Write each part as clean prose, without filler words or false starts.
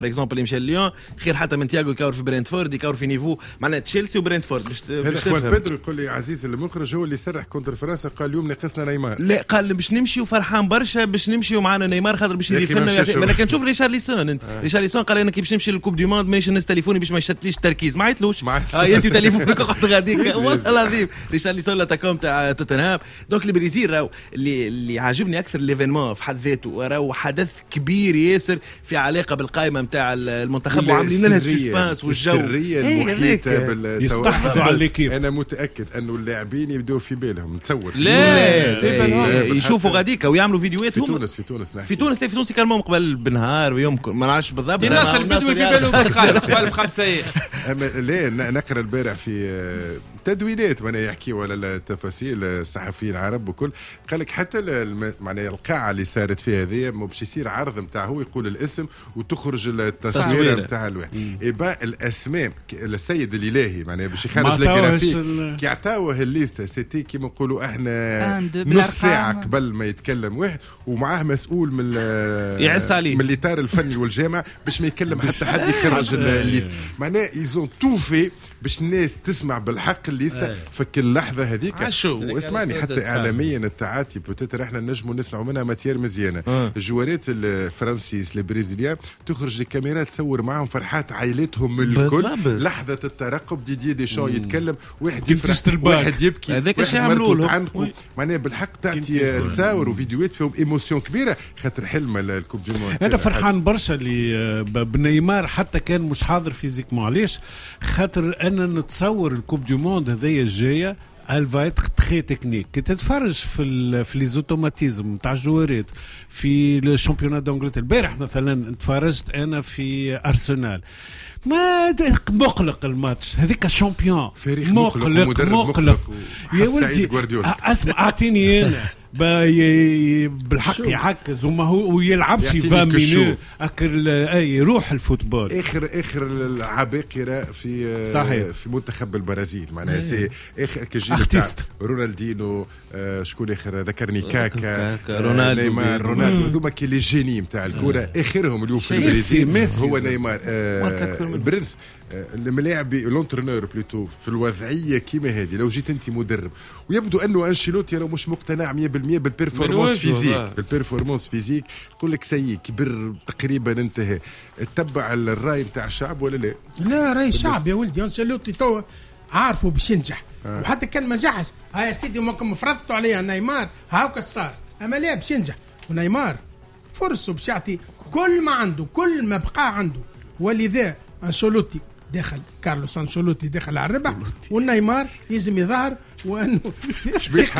اكزامبل اللي مشى ليون خير حتى من تياغو يكور في برينتفورد يكور في نيفو معناها تشيلسي وبرينتفورد باش اخوان بيدرو يقول لي عزيز المخرج هو اللي سرح كونتر فرنسا قال اليوم ناقصنا نيمار. لا قال باش نمشي وفرحان برشا باش نمشي ومعنا نيمار خاطر باش يدير فينا. انا كان نشوف ريشارليسون انت ريشارليسون قال انا كي باش نمشي للكوب دو موند مانيش نهز تليفوني باش ما يشتتليش التركيز ما عيطلوش انت تليفونك قعد غاديك والله العظيم. ريشارليسون لاتاكوم تاع توتنهام. دونك البرازيل راهو اللي عاجبني اكثر ليفينمون في حد ذاته راهو حدث كبير ياسر في علاقه بالقائمه نتاع المنتخب وعاملين لها السسبانس والجو السريه المحيطه يستحفظوا على الكيب. انا متاكد انه اللاعبين يبداو في بالهم نتصور لا يشوفوا غاديك ويعملوا فيديوهات في تونس في تونس كلمهم قبل بنهار ويمكن ما نعرفش بالضبط الناس البدوي في بالهم قبل ب5 ايام. لا نقرا البارح في تدوينات وانا يحكي ولا التفاصيل الصحفيين العرب وكل قال لك حتى معناها القاعه اللي صارت فيها هذه باش يصير عرض نتاع هو يقول الاسم وتخرج التصوير نتاع الواحد يبقى الاسماء السيد الالهي معناها باش يخرج الجرافيك كي عطاوه الليسته سيتي كيما نقولوا احنا نص ساعه قبل ما يتكلم واحد ومعاه مسؤول من يعس عليه من الاطار الفني والجامعه باش ما يكلم حتى حد يخرج الليست معناها يزون توفي باش الناس تسمع بالحق الليسته فك اللحظه هذيك. واسمعني حتى اعلاميا التعاتي بوتيتر احنا نجموا نسمعوا منها ماتير مزيانه. الجوارات الفرنسيس البرازيليان تخرج الكاميرا تصور معهم فرحات عائلتهم الكل لحظه الترقب ديدي ديشان يتكلم واحد يفرح واحد يبكي هذاك اش يعملوا له معناها بالحق تعطي تصاور وفيديوهات فيهم ايموسيون كبيره خاطر حلم الكوب دو موند. انا فرحان برشا اللي بنيمار حتى كان مش حاضر فيزيكمون علاش خاطر انا نتصور الكوب دو موند هذيا الجايه الفايت تري تكنيك كي تتفرج في لي زوتوماتيزم تاع الجوارات في الشامبيونات دانجلترا. البارح مثلا تفرجت انا في ارسنال ما مقلق الماتش هذيك شامبيون مقلق يا ولدي اسمع اعطيني انا بالحق يعكز وما هو ويلعبش 20 مينوت اكل يروح الفوتبول اخر العباقره في صحيح. في منتخب البرازيل معناها سي اخر كجيل تاع رونالدينو شكون اخر ذكرني كاكا رونالدو نيمار رونالدو هذوما كي لي جيني نتاع الكره اخرهم اليوم في البرازيل هو نيمار برنس الملاعب لونترينور بلوتو في الوضعيه كيما هذه. لو جيت انت مدرب ويبدو انه انشيلوتي راه مش مقتنع 100% بالبيرفورمانس فيزيك يقول لك سي كبر تقريبا انتهى تتبع الراي نتاع الشعب ولا لا راي الشعب يا ولدي انشيلوتي تو عارفه باش ينجح وحتى كان ما نجحش يا سيدي ممكن فرضتوا عليه نيمار هاوك صار اما لا باش ينجح ونيمار فرصه باش يعطي كل ما عنده كل ما بقى عنده. ولذا انشيلوتي دخل كارلوس انشيلوتي دخل على الربح والنيمار لازم يظهر وانه شبيح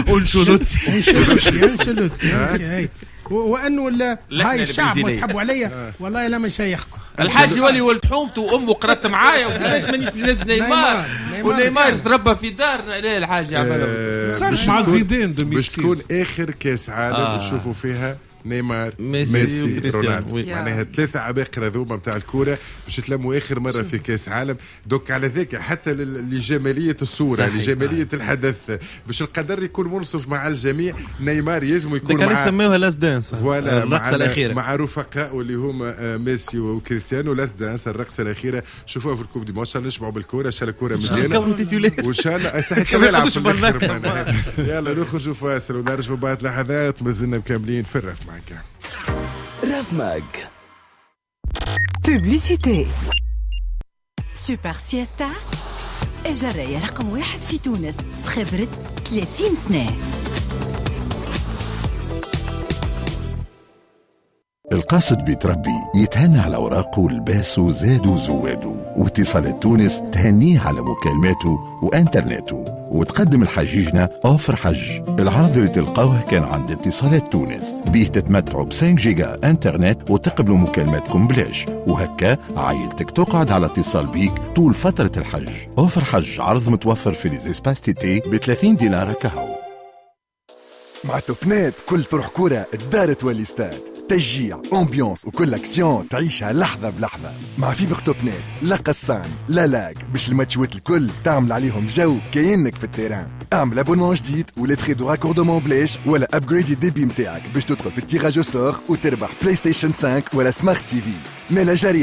انشيلوتي وانه هاي الشعب ما تحبوا عليا والله لا مش هيحكوا الحاج يولي ولد حومته وامه قرات معايا وعلاش مانيش بنز نيمار ونيمار تربى في دارنا. لا الحاج يعملها مع زيدان باش تكون اخر كاس عالم نشوفوا فيها نيمار ميسي رونالدو معناها ثلاثه عباقرة ذوما نتاع الكوره باش يتلموا اخر مره في كاس عالم. دوك على ذاك حتى لجماليه الصوره لجماليه الحدث باش القدر يكون منصف مع الجميع نيمار يلزم يكون مع كان يسموها لاس دانس الرقصه الاخيره مع رفقاء اللي هما ميسي وكريستيانو لاس دانس الرقصه الاخيره. شوفوها في الكوب دي ما شاء الله نشبعوا بالكوره ان شاء الله الكوره مزيانه وان شاء الله صحيح يلعب يلا نخرجوا فاصل ونرجعوا بعد لحظات مازلنا مكملين في الرف معك راف ماج بوبليسيتي. سوبر سيستا الجراية رقم 1 في تونس بخبرة 30 سنة. القاصد بيتربي يتهنى على أوراقه لباسه زادو زوادو واتصالات تونس تهنيه على مكالماته وانترنته وتقدم الحجيجنا أوفر حج. العرض اللي تلقاوه كان عند اتصالات تونس بيه تتمتعوا ب5 جيجا انترنت وتقبلوا مكالماتكم بلاش وهكا عائلتك تقعد على اتصال بيك طول فترة الحج. أوفر حج عرض متوفر في ليزيسباس تيتي ب$30 كهو. مع توكنات كل تروح كورة الدار تولي استاد. تشجيع، امبيونس وكل اكسيون تعيشها لحظة بلحظة. مع فيبر توب نت لا قصان لا لاك باش الماتشوات الكل تعمل عليهم جو كأنك في التيران. اعمل ابونمون جديد ولي فري دو راكوردمون بلاش ولا ابجريد الديبي متاعك باش تدخل في التيراج سور وتربح بلاي ستيشن 5 ولا سمارت تي في. مالا جاري